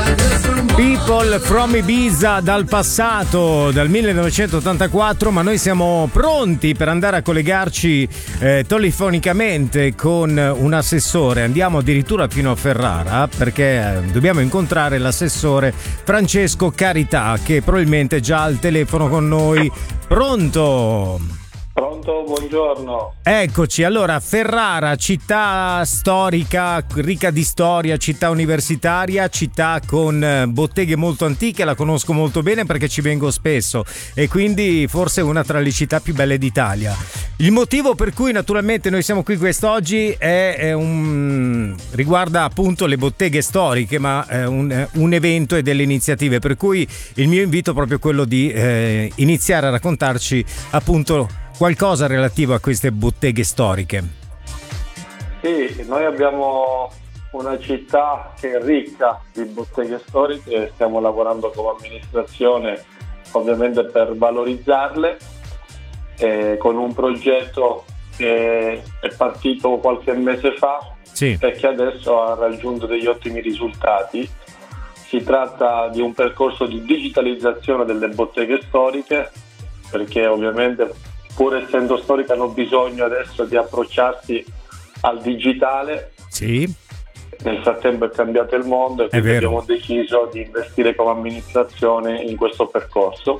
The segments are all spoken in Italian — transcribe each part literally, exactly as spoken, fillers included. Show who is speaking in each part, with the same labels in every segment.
Speaker 1: People from Ibiza dal passato, dal millenovecentottantaquattro, ma noi siamo pronti per andare a collegarci eh, telefonicamente con un assessore. Andiamo addirittura fino a Ferrara perché eh, dobbiamo incontrare l'assessore Francesco Carità, che probabilmente è già al telefono con noi. Pronto?
Speaker 2: Pronto, buongiorno.
Speaker 1: Eccoci, allora Ferrara, città storica, ricca di storia, città universitaria, città con botteghe molto antiche, la conosco molto bene perché ci vengo spesso e quindi forse una tra le città più belle d'Italia. Il motivo per cui naturalmente noi siamo qui quest'oggi è, è un, riguarda appunto le botteghe storiche, ma è un, un evento e delle iniziative, per cui il mio invito è proprio quello di eh, iniziare a raccontarci appunto qualcosa relativo a queste botteghe storiche.
Speaker 2: Sì, noi abbiamo una città che è ricca di botteghe storiche e stiamo lavorando come amministrazione ovviamente per valorizzarle eh, con un progetto che è partito qualche mese fa,
Speaker 1: sì,
Speaker 2: e che adesso ha raggiunto degli ottimi risultati. Si tratta di un percorso di digitalizzazione delle botteghe storiche, perché ovviamente pur essendo storiche hanno bisogno adesso di approcciarsi al digitale.
Speaker 1: Sì.
Speaker 2: Nel frattempo è cambiato il mondo e quindi abbiamo deciso di investire come amministrazione in questo percorso.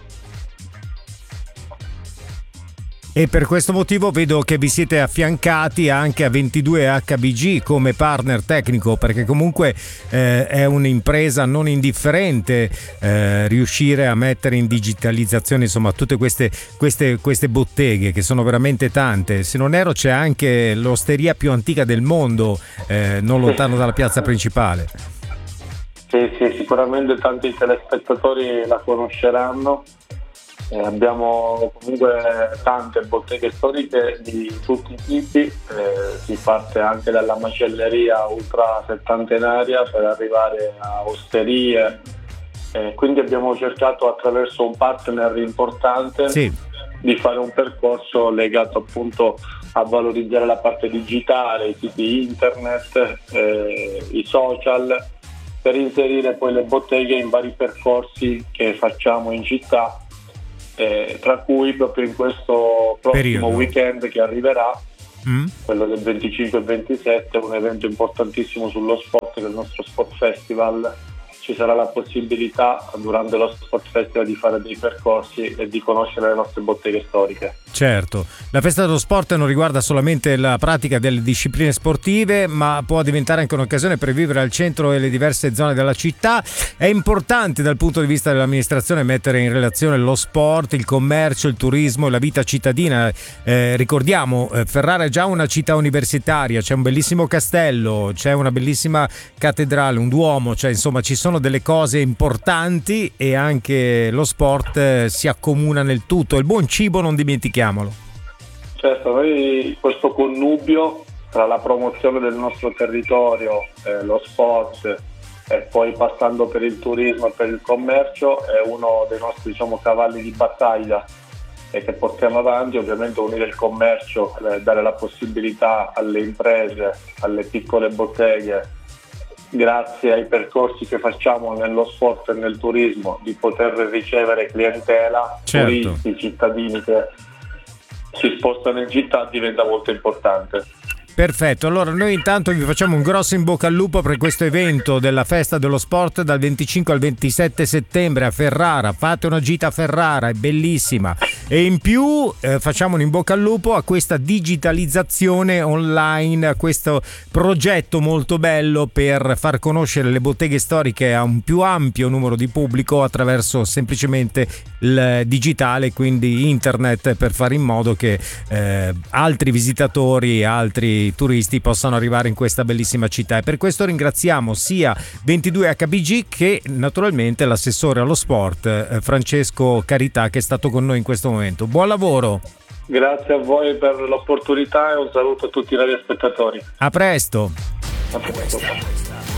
Speaker 1: E per questo motivo vedo che vi siete affiancati anche a ventidue acca bi gi come partner tecnico, perché comunque eh, è un'impresa non indifferente eh, riuscire a mettere in digitalizzazione insomma tutte queste, queste, queste botteghe, che sono veramente tante. Se non erro c'è anche l'osteria più antica del mondo eh, non lontano dalla piazza principale.
Speaker 2: Sì, sì, sicuramente tanti telespettatori la conosceranno. Eh, abbiamo comunque tante botteghe storiche di tutti i tipi, eh, si parte anche dalla macelleria ultra settantenaria per arrivare a osterie, eh, quindi abbiamo cercato attraverso un partner importante, sì, di fare un percorso legato appunto a valorizzare la parte digitale, i siti internet, eh, i social, per inserire poi le botteghe in vari percorsi che facciamo in città. Eh, tra cui proprio in questo prossimo periodo, weekend che arriverà, mm. quello del venticinque e ventisette, un evento importantissimo sullo sport, che è il nostro Sport Festival. Ci sarà la possibilità durante lo Sport Festival di fare dei percorsi e di conoscere le nostre botteghe storiche.
Speaker 1: Certo, la festa dello sport non riguarda solamente la pratica delle discipline sportive, ma può diventare anche un'occasione per vivere al centro e le diverse zone della città. È importante dal punto di vista dell'amministrazione mettere in relazione lo sport, il commercio, il turismo e la vita cittadina. Eh, ricordiamo, eh, Ferrara è già una città universitaria, c'è un bellissimo castello, c'è una bellissima cattedrale, un duomo, cioè insomma ci sono delle cose importanti e anche lo sport eh, si accomuna nel tutto. Il buon cibo non dimentichiamolo.
Speaker 2: Certo, noi questo connubio tra la promozione del nostro territorio, eh, lo sport e poi passando per il turismo e per il commercio è uno dei nostri, diciamo, cavalli di battaglia e che portiamo avanti. Ovviamente unire il commercio, eh, dare la possibilità alle imprese, alle piccole botteghe, grazie ai percorsi che facciamo nello sport e nel turismo, di poter ricevere clientela, certo, turisti, cittadini che si spostano in città, diventa molto importante.
Speaker 1: Perfetto, allora noi intanto vi facciamo un grosso in bocca al lupo per questo evento della festa dello sport dal venticinque al ventisette settembre a Ferrara. Fate una gita a Ferrara, è bellissima, e in più eh, facciamo un in bocca al lupo a questa digitalizzazione online, a questo progetto molto bello per far conoscere le botteghe storiche a un più ampio numero di pubblico attraverso semplicemente il digitale, quindi internet, per fare in modo che eh, altri visitatori, altri turisti possano arrivare in questa bellissima città. E per questo ringraziamo sia ventidue acca bi gi che naturalmente l'assessore allo sport eh, Francesco Carità, che è stato con noi in questo momento. Buon lavoro.
Speaker 2: Grazie a voi per l'opportunità e un saluto a tutti i radiospettatori.
Speaker 1: A presto.
Speaker 2: A presto.